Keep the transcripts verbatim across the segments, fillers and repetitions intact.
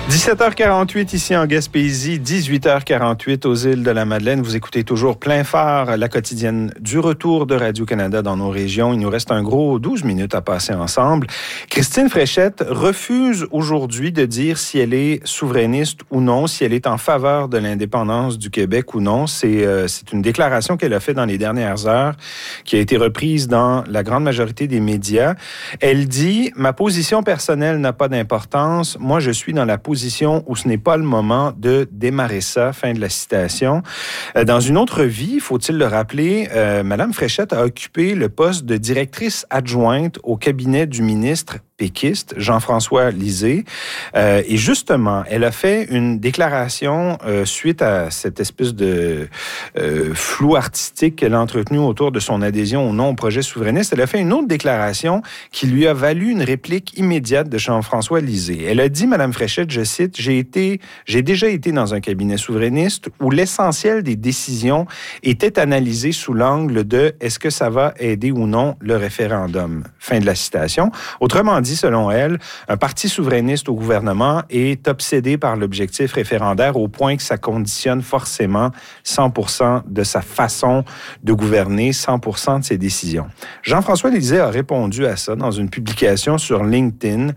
dix-sept heures quarante-huit ici en Gaspésie, dix-huit heures quarante-huit aux îles de la Madeleine. Vous écoutez toujours plein phare la quotidienne du retour de Radio-Canada dans nos régions. Il nous reste un gros douze minutes à passer ensemble. Christine Fréchette refuse aujourd'hui de dire si elle est souverainiste ou non, si elle est en faveur de l'indépendance du Québec ou non. C'est, euh, c'est une déclaration qu'elle a faite dans les dernières heures, qui a été reprise dans la grande majorité des médias. Elle dit « Ma position personnelle n'a pas d'importance. Moi, je suis dans la position où ce n'est pas le moment de démarrer ça. » Fin de la citation. Dans une autre vie, faut-il le rappeler, euh, Mme Fréchette a occupé le poste de directrice adjointe au cabinet du ministre péquiste, Jean-François Lisée. Euh, et justement, elle a fait une déclaration euh, suite à cette espèce de euh, flou artistique qu'elle a entretenu autour de son adhésion ou non au projet souverainiste. Elle a fait une autre déclaration qui lui a valu une réplique immédiate de Jean-François Lisée. Elle a dit, Mme Fréchette, je cite, « J'ai été, j'ai déjà été dans un cabinet souverainiste où l'essentiel des décisions était analysé sous l'angle de est-ce que ça va aider ou non le référendum. » Fin de la citation. Autrement dit, selon elle, un parti souverainiste au gouvernement est obsédé par l'objectif référendaire au point que ça conditionne forcément cent pour cent de sa façon de gouverner, cent pour cent de ses décisions. Jean-François Lisée a répondu à ça dans une publication sur LinkedIn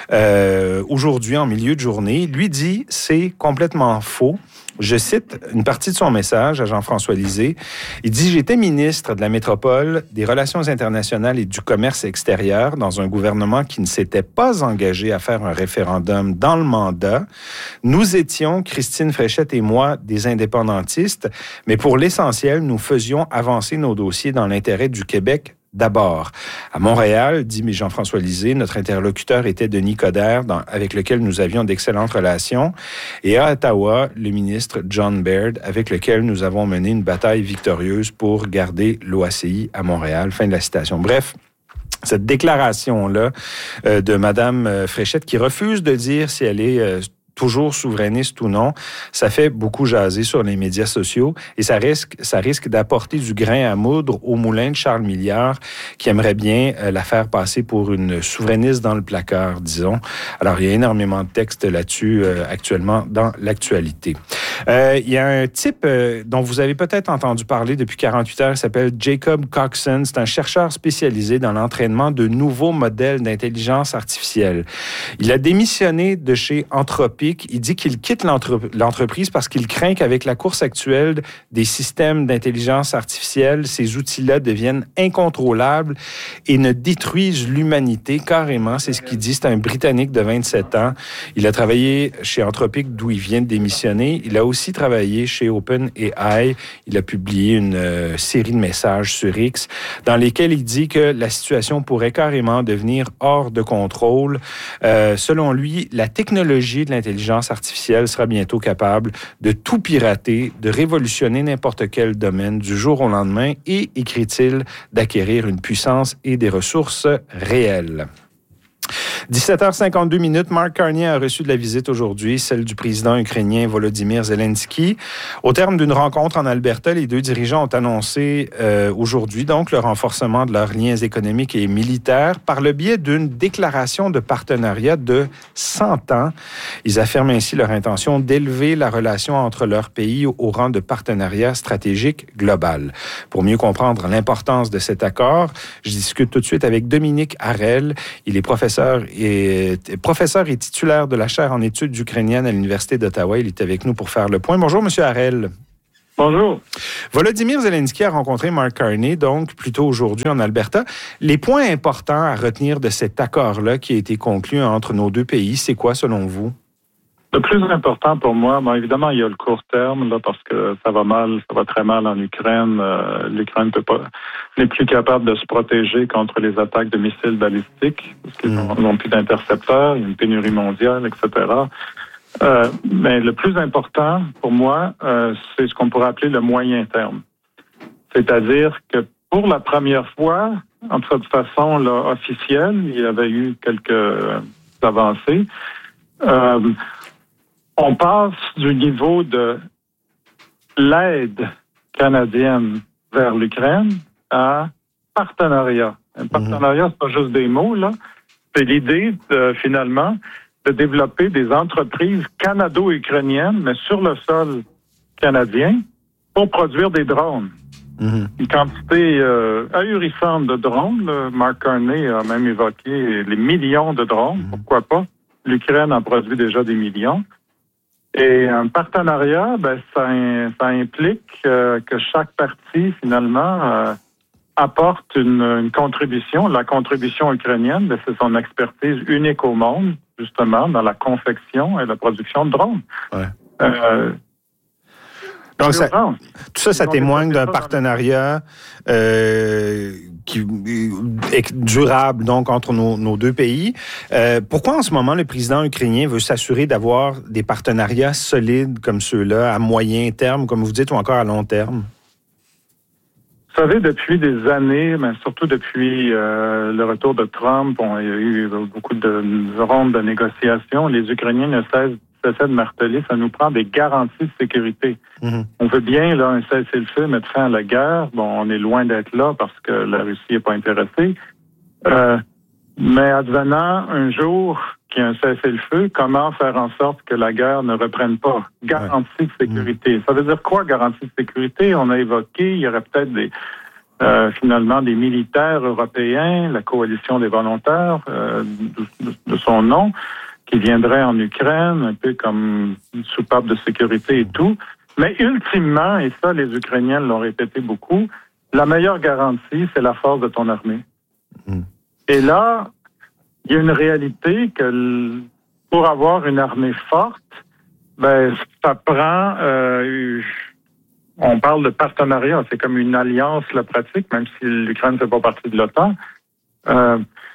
euh, aujourd'hui en milieu de journée. Lui dit « C'est complètement faux ». Je cite une partie de son message à Jean-François Lisée. Il dit « J'étais ministre de la Métropole, des Relations internationales et du commerce extérieur dans un gouvernement qui ne s'était pas engagé à faire un référendum dans le mandat. Nous étions, Christine Fréchette et moi, des indépendantistes, mais pour l'essentiel, nous faisions avancer nos dossiers dans l'intérêt du Québec d'abord. À Montréal, dit Jean-François Lisée, notre interlocuteur était Denis Coderre, dans, avec lequel nous avions d'excellentes relations, et à Ottawa, le ministre John Baird, avec lequel nous avons mené une bataille victorieuse pour garder l'O A C I à Montréal. » Fin de la citation. Bref, cette déclaration-là euh, de Mme Fréchette qui refuse de dire si elle est euh, toujours souverainiste ou non, ça fait beaucoup jaser sur les médias sociaux et ça risque, ça risque d'apporter du grain à moudre au moulin de Charles Milliard qui aimerait bien euh, la faire passer pour une souverainiste dans le placard, disons. Alors, il y a énormément de textes là-dessus euh, actuellement dans l'actualité. Euh, il y a un type euh, dont vous avez peut-être entendu parler depuis quarante-huit heures, il s'appelle Jacob Coxon. C'est un chercheur spécialisé dans l'entraînement de nouveaux modèles d'intelligence artificielle. Il a démissionné de chez Anthropic. Il dit qu'il quitte l'entre- l'entreprise parce qu'il craint qu'avec la course actuelle des systèmes d'intelligence artificielle, ces outils-là deviennent incontrôlables et ne détruisent l'humanité carrément. C'est ce qu'il dit. C'est un Britannique de vingt-sept ans. Il a travaillé chez Anthropic, d'où il vient de démissionner. Il a aussi travaillé chez OpenAI. Il a publié une euh, série de messages sur X dans lesquels il dit que la situation pourrait carrément devenir hors de contrôle. Euh, selon lui, la technologie de l'intelligence artificielle sera bientôt capable de tout pirater, de révolutionner n'importe quel domaine du jour au lendemain et, écrit-il, d'acquérir une puissance et des ressources réelles. dix-sept heures cinquante-deux minutes, Mark Carney a reçu de la visite aujourd'hui, celle du président ukrainien Volodymyr Zelensky. Au terme d'une rencontre en Alberta, les deux dirigeants ont annoncé euh, aujourd'hui donc le renforcement de leurs liens économiques et militaires par le biais d'une déclaration de partenariat de cent ans. Ils affirment ainsi leur intention d'élever la relation entre leurs pays au rang de partenariat stratégique global. Pour mieux comprendre l'importance de cet accord, je discute tout de suite avec Dominique Harel. Il est professeur et professeur et titulaire de la chaire en études ukrainiennes à l'Université d'Ottawa. Il est avec nous pour faire le point. Bonjour, M. Harel. Bonjour. Volodymyr Zelensky a rencontré Mark Carney, donc, plus tôt aujourd'hui en Alberta. Les points importants à retenir de cet accord-là qui a été conclu entre nos deux pays, c'est quoi, selon vous? Le plus important pour moi, bon, évidemment, il y a le court terme, là, parce que ça va mal, ça va très mal en Ukraine. Euh, L'Ukraine peut pas, n'est plus capable de se protéger contre les attaques de missiles balistiques, parce qu'ils mmh. n'ont plus d'intercepteurs, il y a une pénurie mondiale, et cetera. Euh, mais le plus important pour moi, euh, c'est ce qu'on pourrait appeler le moyen terme. C'est-à-dire que pour la première fois, en toute façon là, officielle, il y avait eu quelques avancées. Euh, On passe du niveau de l'aide canadienne vers l'Ukraine à partenariat. Un partenariat, c'est pas juste des mots, là. C'est l'idée, de, finalement, de développer des entreprises canado-ukrainiennes, mais sur le sol canadien, pour produire des drones. Mm-hmm. Une quantité euh, ahurissante de drones. Là. Mark Carney a même évoqué les millions de drones. Mm-hmm. Pourquoi pas? L'Ukraine en produit déjà des millions. Et un partenariat, ben, ça, ça implique euh, que chaque partie, finalement, euh, apporte une, une contribution. La contribution ukrainienne, ben, c'est son expertise unique au monde, justement, dans la confection et la production de drones. Ouais. Euh, Donc, ça, tout ça, ça témoigne d'un partenariat euh, qui est durable, donc, entre nos, nos deux pays. Euh, pourquoi, en ce moment, le président ukrainien veut s'assurer d'avoir des partenariats solides comme ceux-là, à moyen terme, comme vous dites, ou encore à long terme? Vous savez, depuis des années, mais surtout depuis euh, le retour de Trump, bon, il y a eu beaucoup de rondes de négociations. Les Ukrainiens ne cessent cessait de marteler, ça nous prend des garanties de sécurité. Mm-hmm. On veut bien là un cessez-le-feu, mettre fin à la guerre. Bon, on est loin d'être là parce que la Russie n'est pas intéressée. Euh, mais advenant un jour qu'il y a un cessez-le-feu, comment faire en sorte que la guerre ne reprenne pas? Garantie ouais. de sécurité. Mm-hmm. Ça veut dire quoi, garantie de sécurité? On a évoqué, il y aurait peut-être des euh, finalement des militaires européens, la coalition des volontaires euh, de, de, de son nom, qui viendrait en Ukraine, un peu comme une soupape de sécurité et tout. Mais ultimement, et ça, les Ukrainiens l'ont répété beaucoup, la meilleure garantie, c'est la force de ton armée. Mmh. Et là, il y a une réalité que pour avoir une armée forte, ben, ça prend... Euh, on parle de partenariat, c'est comme une alliance, la pratique, même si l'Ukraine ne fait pas partie de l'OTAN. Euh,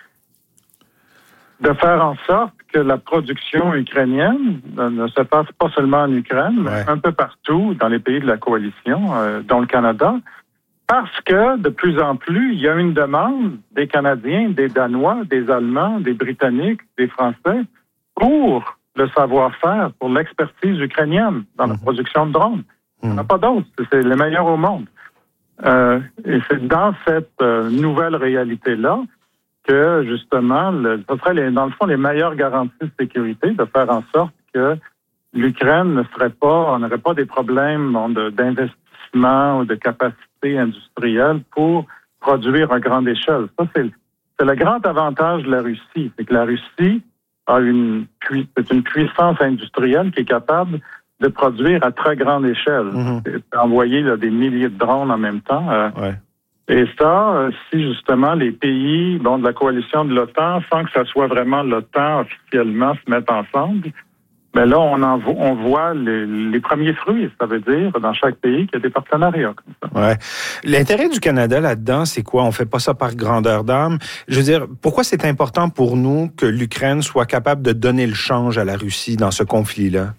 de faire en sorte que la production ukrainienne ne se passe pas seulement en Ukraine, ouais. mais un peu partout dans les pays de la coalition, euh, dont le Canada, parce que de plus en plus, il y a une demande des Canadiens, des Danois, des Allemands, des Britanniques, des Français pour le savoir-faire, pour l'expertise ukrainienne dans mmh. la production de drones. Mmh. Il n'y en a pas d'autres, c'est les meilleurs au monde. Euh, et c'est dans cette euh, nouvelle réalité-là que, justement, le, ce serait, les, dans le fond, les meilleures garanties de sécurité de faire en sorte que l'Ukraine ne serait pas, on n'aurait pas des problèmes bon, de, d'investissement ou de capacité industrielle pour produire à grande échelle. Ça, c'est, c'est le grand avantage de la Russie. C'est que la Russie a une, c'est une puissance industrielle qui est capable de produire à très grande échelle. Mm-hmm. Envoyer là, des milliers de drones en même temps. Euh, ouais. Et ça, si justement les pays bon, de la coalition de l'OTAN, sans que ça soit vraiment l'OTAN officiellement, se mettent ensemble, mais là, on, en vo- on voit les, les premiers fruits. Ça veut dire, dans chaque pays, qu'il y a des partenariats comme ça. Ouais. L'intérêt du Canada là-dedans, c'est quoi? On fait pas ça par grandeur d'âme. Je veux dire, pourquoi c'est important pour nous que l'Ukraine soit capable de donner le change à la Russie dans ce conflit-là?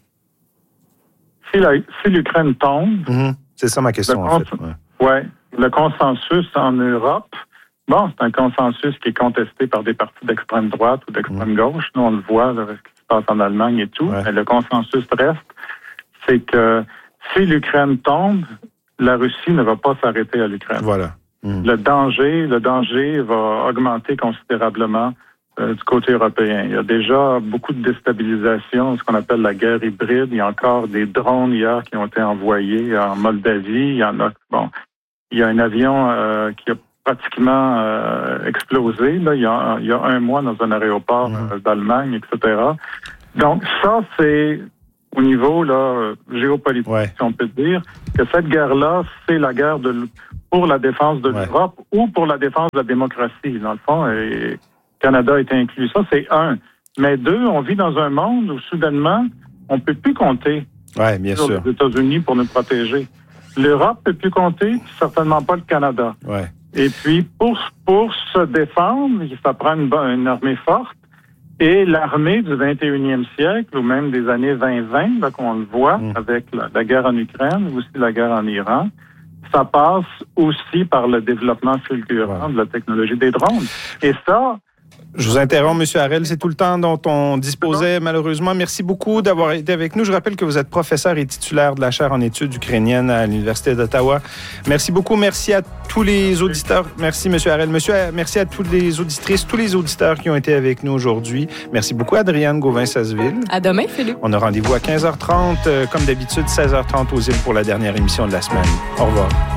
Si, la, si l'Ukraine tombe... Mm-hmm. C'est ça ma question, en fait. Ouais. ouais. Le consensus en Europe, bon, c'est un consensus qui est contesté par des partis d'extrême droite ou d'extrême mmh. gauche. Nous, on le voit, là, ce qui se passe en Allemagne et tout. Ouais. Mais le consensus reste, c'est que si l'Ukraine tombe, la Russie ne va pas s'arrêter à l'Ukraine. Voilà. Mmh. Le danger, le danger va augmenter considérablement euh, du côté européen. Il y a déjà beaucoup de déstabilisation, ce qu'on appelle la guerre hybride. Il y a encore des drones hier qui ont été envoyés en Moldavie. Il y en a, bon... Il y a un avion euh, qui a pratiquement euh, explosé là, il, y a, il y a un mois dans un aéroport mmh. euh, d'Allemagne, et cetera. Donc ça, c'est au niveau là, géopolitique, ouais. si on peut dire, que cette guerre-là, c'est la guerre de, pour la défense de ouais. l'Europe ou pour la défense de la démocratie, dans le fond. Et le Canada est inclus. Ça, c'est un. Mais deux, on vit dans un monde où, soudainement, on ne peut plus compter ouais, bien sur sûr. les États-Unis pour nous protéger. L'Europe ne peut plus compter, certainement pas le Canada. Ouais. Et puis, pour, pour se défendre, ça prend une, une armée forte. Et l'armée du vingt et unième siècle, ou même des années vingt vingt, là, qu'on le voit, mmh. avec la, la guerre en Ukraine, ou aussi la guerre en Iran, ça passe aussi par le développement fulgurant ouais. de la technologie des drones. Et ça, Je vous interromps, M. Harel. C'est tout le temps dont on disposait, malheureusement. Merci beaucoup d'avoir été avec nous. Je rappelle que vous êtes professeur et titulaire de la chaire en études ukrainiennes à l'Université d'Ottawa. Merci beaucoup. Merci à tous les auditeurs. Merci, M. Harel. Monsieur, merci à toutes les auditrices, tous les auditeurs qui ont été avec nous aujourd'hui. Merci beaucoup, Adrienne Gauvin-Sasseville. À demain, Philippe. On a rendez-vous à quinze heures trente, comme d'habitude, seize heures trente aux îles pour la dernière émission de la semaine. Au revoir.